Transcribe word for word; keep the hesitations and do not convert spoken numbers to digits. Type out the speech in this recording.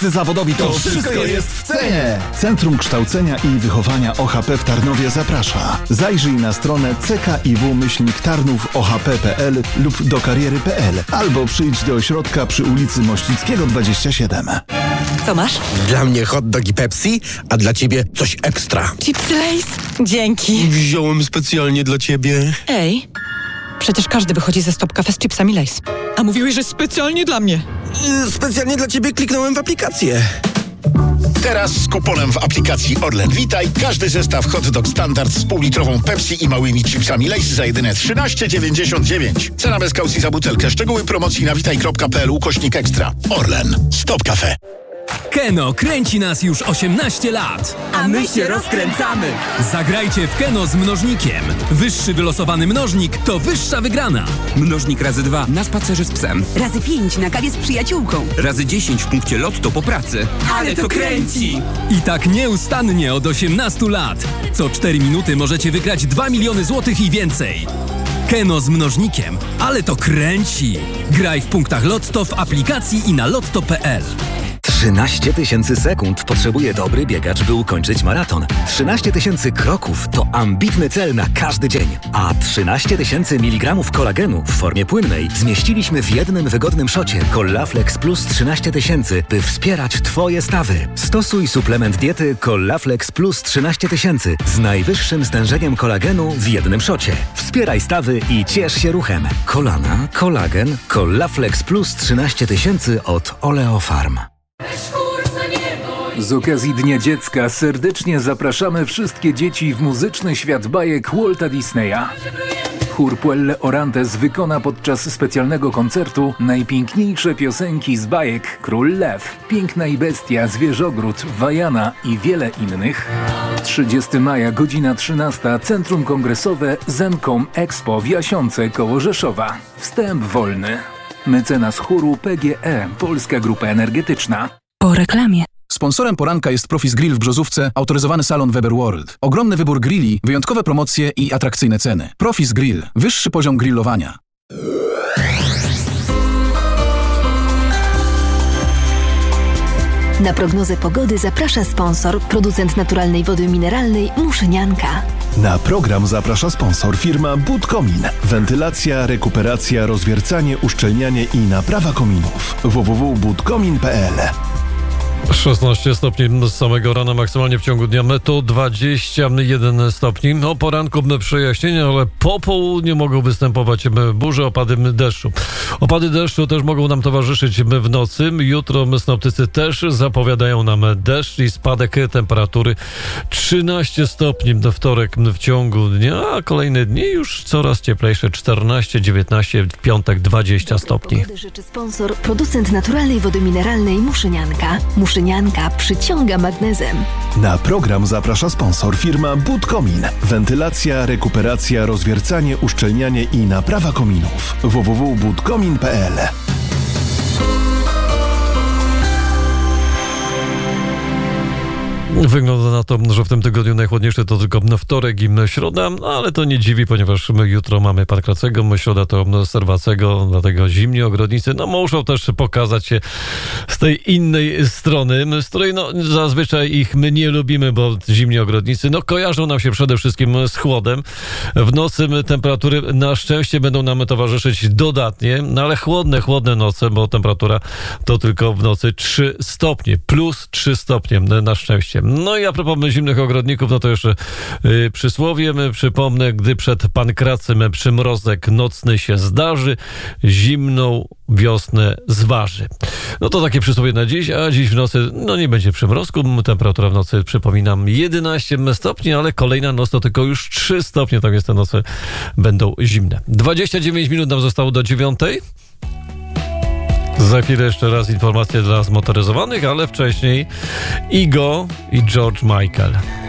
Wszyscy zawodowi, to, to wszystko jest w cenie. Centrum Kształcenia i Wychowania O H P w Tarnowie zaprasza. Zajrzyj na stronę c k i w myślnik tarnów o h p kropka p l lub do kariery kropka p l albo przyjdź do ośrodka przy ulicy Mościckiego dwadzieścia siedem. Co masz? Dla mnie hot dog i Pepsi, a dla ciebie coś ekstra. Chipsy Lay's? Dzięki. Wziąłem specjalnie dla ciebie. Ej, przecież każdy wychodzi ze Stop Cafe z chipsami Lay's. A mówiłeś, że specjalnie dla mnie. Yy, specjalnie dla ciebie kliknąłem w aplikację. Teraz z kuponem w aplikacji Orlen Witaj każdy zestaw hot dog standard z półlitrową Pepsi i małymi chipsami Lay's za jedyne trzynaście dziewięćdziesiąt dziewięć. Cena bez kaucji za butelkę. Szczegóły promocji na witaj kropka p l ukośnik ekstra. Orlen. Stop Cafe. Keno kręci nas już osiemnaście lat. A my się rozkręcamy. Zagrajcie w Keno z mnożnikiem. Wyższy wylosowany mnożnik to wyższa wygrana. Mnożnik razy dwa na spacerze z psem. Razy pięć na kawie z przyjaciółką. Razy dziesięć w punkcie lotto po pracy. Ale to kręci! I tak nieustannie od osiemnastu lat. Co cztery minuty możecie wygrać dwa miliony złotych i więcej. Keno z mnożnikiem. Ale to kręci. Graj w punktach Lotto w aplikacji i na lotto kropka p l. trzynaście tysięcy sekund potrzebuje dobry biegacz, by ukończyć maraton. trzynaście tysięcy kroków to ambitny cel na każdy dzień. A trzynaście tysięcy miligramów kolagenu w formie płynnej zmieściliśmy w jednym wygodnym szocie Collaflex Plus trzynaście tysięcy, by wspierać Twoje stawy. Stosuj suplement diety Collaflex Plus trzynaście tysięcy z najwyższym stężeniem kolagenu w jednym szocie. Wspieraj stawy i ciesz się ruchem. Kolana, kolagen, Collaflex Plus trzynaście tysięcy od Oleofarm. Z okazji Dnia Dziecka serdecznie zapraszamy wszystkie dzieci w muzyczny świat bajek Walta Disneya. Chór Puelle Orantes wykona podczas specjalnego koncertu najpiękniejsze piosenki z bajek Król Lew, Piękna i Bestia, Zwierzogród, Wajana i wiele innych. trzydziestego maja, godzina trzynasta, Centrum Kongresowe Zencom Expo w Jasiące koło Rzeszowa. Wstęp wolny. Mecenas chóru P G E, Polska Grupa Energetyczna. Po reklamie. Sponsorem poranka jest Profis Grill w Brzozówce, autoryzowany salon Weber World. Ogromny wybór grilli, wyjątkowe promocje i atrakcyjne ceny. Profis Grill. Wyższy poziom grillowania. Na prognozę pogody zaprasza sponsor, producent naturalnej wody mineralnej Muszynianka. Na program zaprasza sponsor firma Budkomin. Wentylacja, rekuperacja, rozwiercanie, uszczelnianie i naprawa kominów. w w w kropka budkomin kropka p l. szesnaście stopni z samego rana, maksymalnie w ciągu dnia to dwadzieścia jeden stopni. O poranku przejaśnienia, ale po południu mogą występować burze, opady deszczu. Opady deszczu też mogą nam towarzyszyć w nocy. Jutro synoptycy też zapowiadają nam deszcz i spadek temperatury trzynaście stopni we wtorek w ciągu dnia, a kolejne dni już coraz cieplejsze, czternaście dziewiętnaście, w piątek dwadzieścia stopni. Pogody życzy sponsor, producent naturalnej wody mineralnej Muszynianka. Muszynianka przyciąga magnezem. Na program zaprasza sponsor firma Budkomin. Wentylacja, rekuperacja, rozwiercanie, uszczelnianie i naprawa kominów. w w w kropka budkomin kropka p l. Wygląda na to, że w tym tygodniu najchłodniejsze to tylko na wtorek i środa, ale to nie dziwi, ponieważ my jutro mamy Pankracego, środa to Serwacego, dlatego zimni ogrodnicy no muszą też pokazać się z tej innej strony, z której no zazwyczaj ich my nie lubimy, bo zimni ogrodnicy no kojarzą nam się przede wszystkim z chłodem. W nocy temperatury na szczęście będą nam towarzyszyć dodatnie, no ale chłodne, chłodne noce, bo temperatura to tylko w nocy trzy stopnie, plus trzy stopnie na szczęście. No i a propos zimnych ogrodników, no to jeszcze yy, przysłowie, przypomnę, gdy przed Pankracem przymrozek nocny się zdarzy, zimną wiosnę zważy. No to takie przysłowie na dziś, a dziś w nocy no nie będzie przymrozku, temperatura w nocy, przypominam, jedenaście stopni, ale kolejna noc to tylko już trzy stopnie, tak więc te noce będą zimne. dwadzieścia dziewięć minut nam zostało do dziewiątej. Za chwilę jeszcze raz informacje dla zmotoryzowanych, ale wcześniej Igo i George Michael.